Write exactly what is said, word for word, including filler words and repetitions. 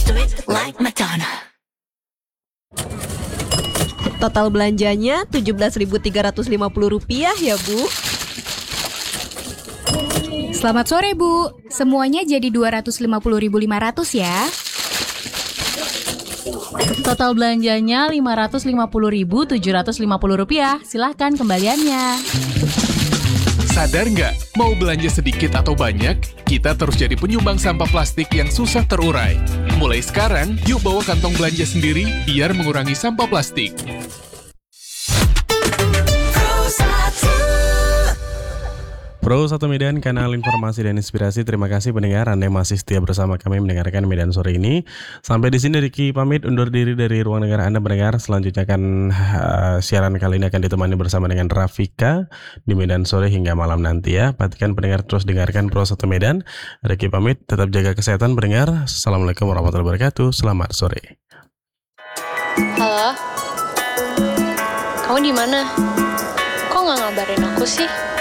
Total belanjanya tujuh belas ribu tiga ratus lima puluh rupiah ya, Bu. Selamat sore, Bu. Semuanya jadi dua ratus lima puluh ribu lima ratus ya. Total belanjanya lima ratus lima puluh ribu tujuh ratus lima puluh rupiah. Silahkan kembaliannya. Sadar nggak? Mau belanja sedikit atau banyak, kita terus jadi penyumbang sampah plastik yang susah terurai. Mulai sekarang, yuk bawa kantong belanja sendiri biar mengurangi sampah plastik. Pro satu Medan, kanal informasi dan inspirasi. Terima kasih pendengar, Anda masih setia bersama kami mendengarkan Medan sore ini. Sampai di sini Ricky pamit undur diri dari ruang dengar Anda pendengar. Selanjutnya akan uh, siaran kali ini akan ditemani bersama dengan Rafika di Medan sore hingga malam nanti ya. Pastikan pendengar terus dengarkan Pro satu Medan. Ricky pamit, tetap jaga kesehatan pendengar. Assalamualaikum warahmatullahi wabarakatuh. Selamat sore. Halo, kamu di mana? Kok nggak ngabarin aku sih?